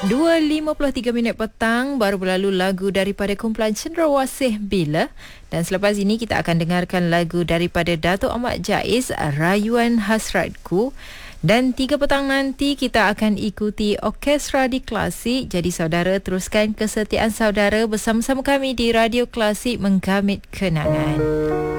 2:53 petang baru berlalu lagu daripada kumpulan Cendrawasih Bila, dan selepas ini kita akan dengarkan lagu daripada Dato' Ahmad Jaiz, Rayuan Hasratku. Dan 3 petang nanti kita akan ikuti Orkestra di Klasik. Jadi saudara teruskan kesetiaan saudara bersama-sama kami di Radio Klasik, menggamit kenangan.